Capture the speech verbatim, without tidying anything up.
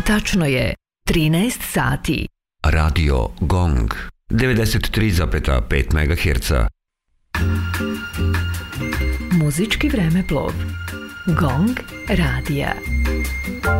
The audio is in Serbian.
Tačno je trinaest sati. Radio Gong devedeset tri zarez pet megaherca. Muzički vremeplov. Gong radija.